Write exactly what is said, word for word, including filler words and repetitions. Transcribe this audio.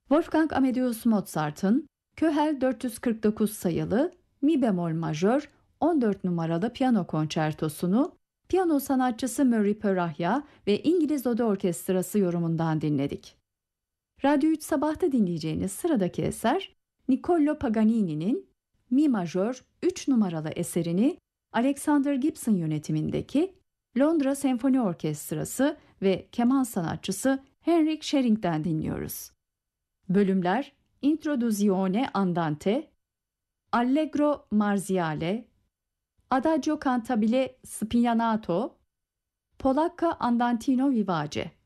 Wolfgang Amadeus Mozart'ın Köhel dört yüz kırk dokuz sayılı Mi bemol majör on dört numaralı piyano konçertosunu piyano sanatçısı Murray Perahia ve İngiliz Oda Orkestrası yorumundan dinledik. Radyo üç Sabah'ta dinleyeceğiniz sıradaki eser Niccolò Paganini'nin Mi majör üç numaralı eserini Alexander Gibson yönetimindeki Londra Senfoni Orkestrası ve keman sanatçısı Henrik Shering'den dinliyoruz. Bölümler Introduzione Andante, Allegro Marziale, Adagio Cantabile Spianato, Polacca Andantino Vivace.